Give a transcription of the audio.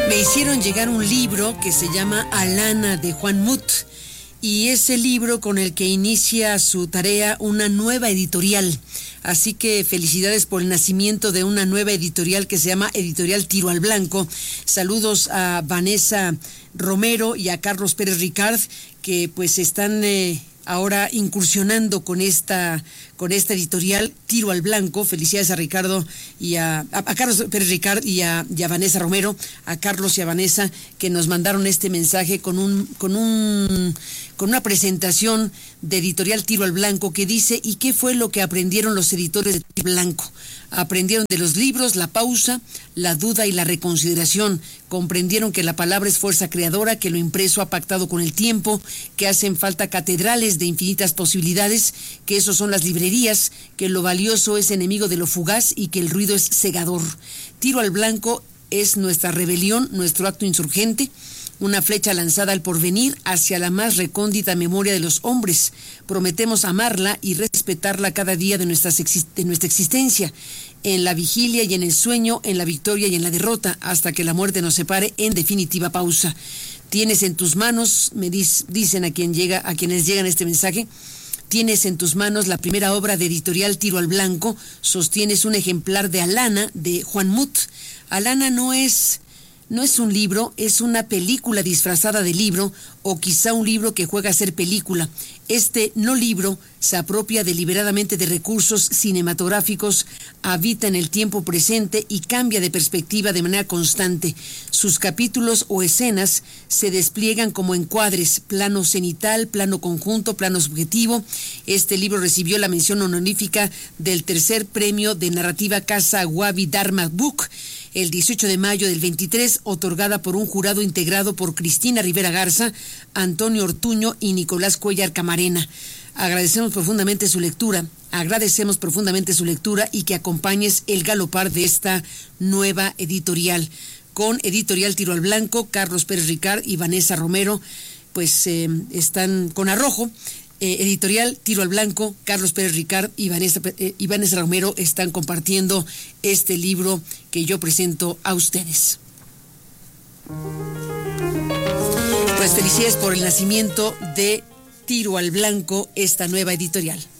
Me hicieron llegar un libro que se llama Alana de Juan Mut, y es el libro con el que inicia su tarea una nueva editorial. Así que felicidades por el nacimiento de una nueva editorial que se llama Editorial Tiro al Blanco. Saludos a Vanessa Romero y a Carlos Pérez Ricard, que pues están ahora incursionando con esta editorial Tiro al Blanco. Felicidades a Ricardo y a Carlos Pérez Ricard y a Vanessa Romero, a Carlos y a Vanessa, que nos mandaron este mensaje con una presentación de Editorial Tiro al Blanco que dice: ¿y qué fue lo que aprendieron los editores de Tiro al Blanco? Aprendieron de los libros la pausa, la duda y la reconsideración. Comprendieron que la palabra es fuerza creadora, que lo impreso ha pactado con el tiempo, que hacen falta catedrales de infinitas posibilidades, que esos son las librerías, que lo valioso es enemigo de lo fugaz y que el ruido es cegador. Tiro al Blanco es nuestra rebelión, nuestro acto insurgente, una flecha lanzada al porvenir hacia la más recóndita memoria de los hombres. Prometemos amarla y respetarla cada día de nuestra existencia, en la vigilia y en el sueño, en la victoria y en la derrota, hasta que la muerte nos separe en definitiva pausa. Tienes en tus manos, dicen a quienes llegan este mensaje, tienes en tus manos la primera obra de Editorial Tiro al Blanco. Sostienes un ejemplar de Alana de Juan Mut. Alana no es un libro, es una película disfrazada de libro, o quizá un libro que juega a ser película. Este no libro se apropia deliberadamente de recursos cinematográficos, habita en el tiempo presente y cambia de perspectiva de manera constante. Sus capítulos o escenas se despliegan como encuadres, plano cenital, plano conjunto, plano subjetivo. Este libro recibió la mención honorífica del tercer premio de narrativa Casa Wabi Dharma Book el 18 de mayo del 23, otorgada por un jurado integrado por Cristina Rivera Garza, Antonio Ortuño y Nicolás Cuellar Camarena. Agradecemos profundamente su lectura y que acompañes el galopar de esta nueva editorial. Con Editorial Tiro al Blanco, Carlos Pérez Ricard y Vanessa Romero, pues están con arrojo. Editorial Tiro al Blanco, Carlos Pérez Ricard y Vanessa Romero están compartiendo este libro que yo presento a ustedes. Pues felicidades por el nacimiento de Tiro al Blanco, esta nueva editorial.